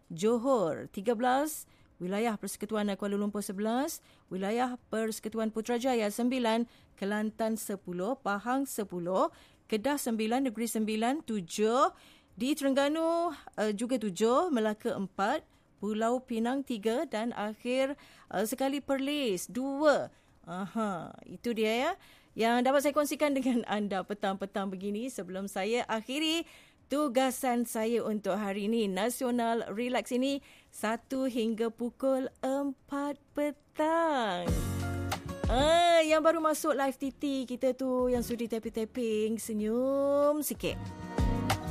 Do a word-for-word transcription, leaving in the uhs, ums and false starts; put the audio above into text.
Johor tiga belas, wilayah Persekutuan Kuala Lumpur sebelas, wilayah Persekutuan Putrajaya sembilan, Kelantan sepuluh, Pahang sepuluh, Kedah sembilan, Negeri sembilan, tujuh, di Terengganu uh, juga tujuh, Melaka empat, Pulau Pinang tiga dan akhir uh, sekali Perlis dua. Aha, itu dia ya yang dapat saya kongsikan dengan anda petang-petang begini sebelum saya akhiri tugasan saya untuk hari ini. Nasional Relax ini satu hingga pukul empat petang. Ah, yang baru masuk live T T kita tu yang sudi tapping-tapping, senyum sikit.